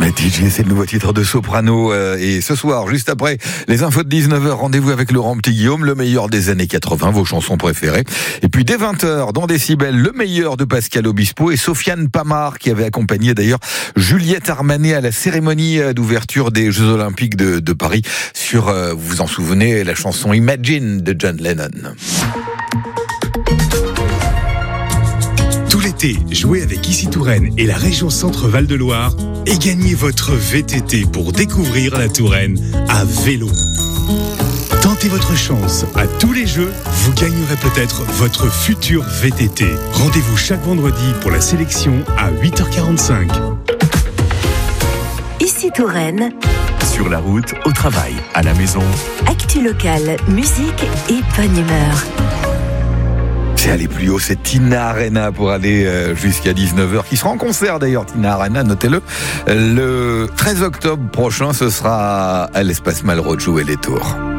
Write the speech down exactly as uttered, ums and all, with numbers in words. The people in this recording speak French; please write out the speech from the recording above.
D J, c'est le nouveau titre de Soprano. Euh, et ce soir, juste après les infos de dix-neuf heures, rendez-vous avec Laurent Petit-Guillaume, le meilleur des années quatre-vingts, vos chansons préférées. Et puis dès vingt heures, dans Décibel, le meilleur de Pascal Obispo et Sofiane Pamar, qui avait accompagné d'ailleurs Juliette Armanet à la cérémonie d'ouverture des Jeux Olympiques de, de Paris sur, euh, vous vous en souvenez, la chanson Imagine de John Lennon. Tout l'été, jouez avec Ici Touraine et la région Centre-Val de Loire et gagnez votre V T T pour découvrir la Touraine à vélo. Tentez votre chance à tous les jeux, vous gagnerez peut-être votre futur V T T. Rendez-vous chaque vendredi pour la sélection à huit heures quarante-cinq. Ici Touraine. Sur la route, au travail, à la maison. Actu locale, musique et bonne humeur. C'est aller plus haut, c'est Tina Arena pour aller jusqu'à dix-neuf heures, qui sera en concert d'ailleurs, Tina Arena, notez-le. Le treize octobre prochain, ce sera à l'Espace Malraux de jouer les tours.